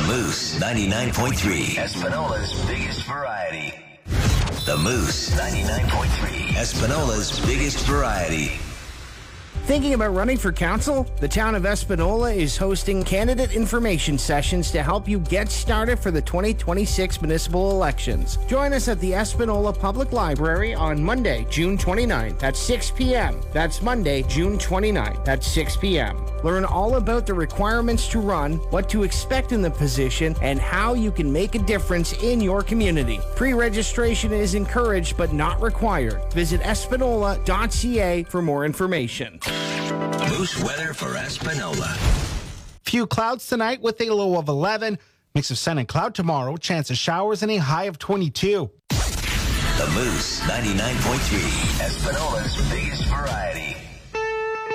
Moose 99.3. Espanola's biggest variety. The Moose 99.3. Espanola's biggest variety. Thinking about running for council? The town of Espanola is hosting candidate information sessions to help you get started for the 2026 municipal elections. Join us at the Espanola Public Library on Monday, June 29th at 6 p.m. That's Monday, June 29th at 6 p.m. Learn all about the requirements to run, what to expect in the position, and how you can make a difference in your community. Pre-registration is encouraged but not required. Visit espanola.ca for more information. Moose weather for Espanola. Few clouds tonight with a low of 11. Mix of sun and cloud tomorrow. Chance of showers and a high of 22. The Moose 99.3. Espanola's biggest variety.